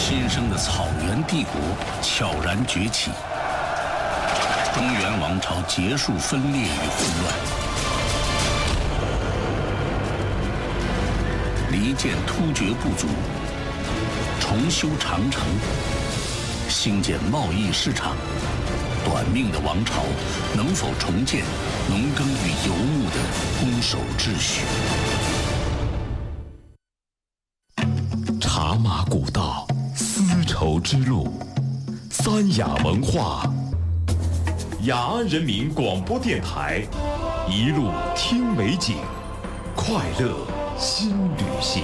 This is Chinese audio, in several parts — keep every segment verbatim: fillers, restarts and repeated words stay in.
新生的草原帝国悄然崛起，中原王朝结束分裂与混乱，离间突厥部族，重修长城，兴建贸易市场。短命的王朝能否重建农耕与游牧的攻守秩序？ 茶马古道，丝绸之路，三雅文化，雅安人民广播电台，一路听美景，快乐新旅行。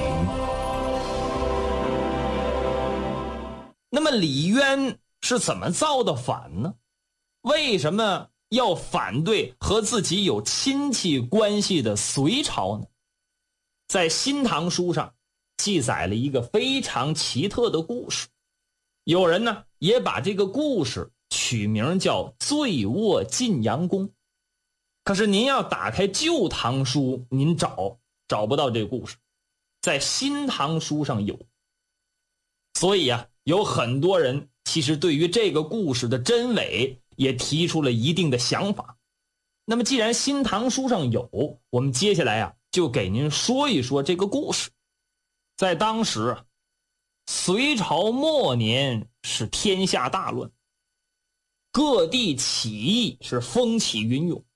那么李渊是怎么造的反呢？为什么要反对和自己有亲戚关系的隋朝呢？在《新唐书》上记载了一个非常奇特的故事，有人呢也把这个故事取名叫醉卧晋阳宫。可是您要打开《旧唐书》，您找找不到这个故事，在《新唐书》上有。所以啊，有很多人其实对于这个故事的真伪也提出了一定的想法。那么既然《新唐书》上有，我们接下来啊就给您说一说这个故事。在当时隋朝末年是天下大乱，各地起义是风起云涌。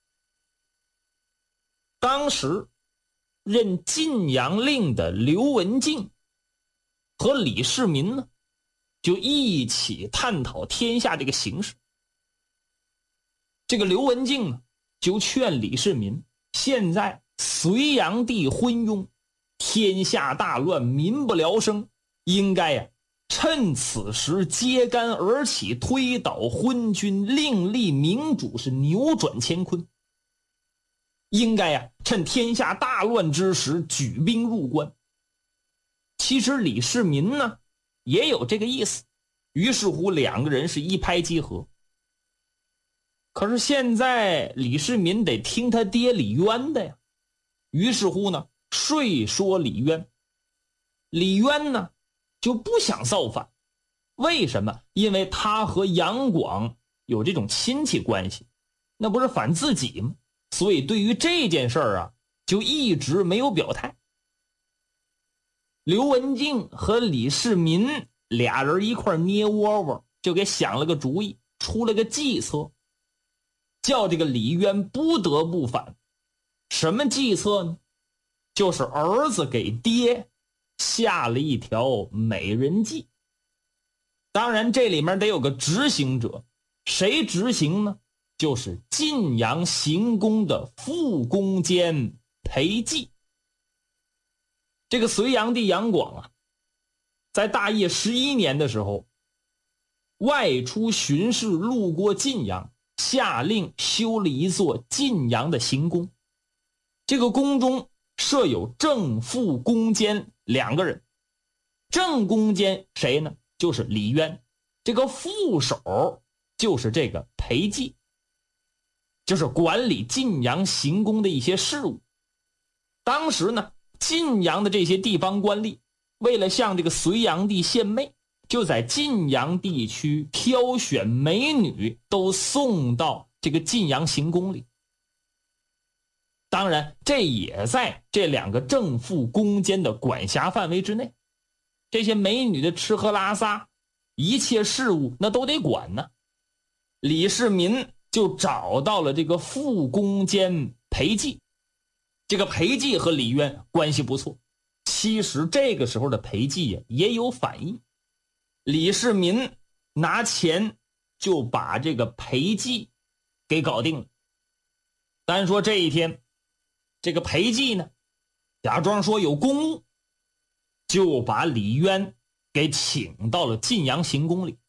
当时任晋阳令的刘文静和李世民呢就一起探讨天下这个形势。这个刘文静呢就劝李世民，现在隋炀帝昏庸，天下大乱，民不聊生，应该呀、啊、趁此时揭竿而起，推倒昏君，另立明主，是扭转乾坤。应该呀、啊、趁天下大乱之时举兵入关。其实李世民呢也有这个意思，于是乎两个人是一拍即合。可是现在李世民得听他爹李渊的呀，于是乎呢说说李渊。李渊呢就不想造反，为什么？因为他和杨广有这种亲戚关系，那不是反自己吗？所以对于这件事儿啊就一直没有表态。刘文静和李世民俩人一块捏窝窝，就给想了个主意，出了个计策，叫这个李渊不得不反。什么计策呢？就是儿子给爹下了一条美人计。当然这里面得有个执行者，谁执行呢？就是晋阳行宫的副宫监裴寂。这个隋炀帝杨广啊，在大业十一年的时候外出巡视，路过晋阳，下令修了一座晋阳的行宫。这个宫中设有正副宫监两个人，正宫监谁呢？就是李渊，这个副手就是这个裴寂，就是管理晋阳行宫的一些事务。当时呢晋阳的这些地方官吏为了向这个隋炀帝献媚，就在晋阳地区挑选美女，都送到这个晋阳行宫里。当然这也在这两个正副宫监的管辖范围之内，这些美女的吃喝拉撒一切事务那都得管呢。李世民就找到了这个副宫监裴寂。这个裴寂和李渊关系不错，其实这个时候的裴寂也有反应。李世民拿钱就把这个裴寂给搞定了。单说这一天，这个裴寂呢假装说有公务，就把李渊给请到了晋阳行宫里。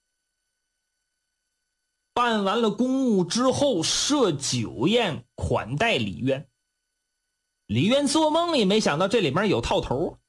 办完了公务之后，设酒宴款待李渊。李渊做梦也没想到这里面有套头，